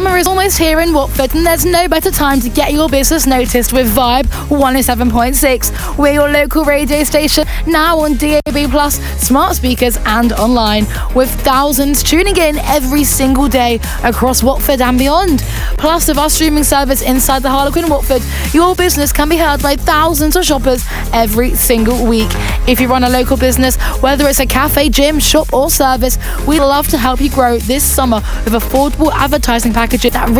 Summer is almost here in Watford, and there's no better time to get your business noticed with Vibe 107.6. We're your local radio station, now on DAB+, smart speakers and online, with thousands tuning in every single day across Watford and beyond. Plus, with our streaming service inside the Harlequin Watford, your business can be heard by thousands of shoppers every single week. If you run a local business, whether it's a cafe, gym, shop or service, we'd love to help you grow this summer with affordable advertising packages that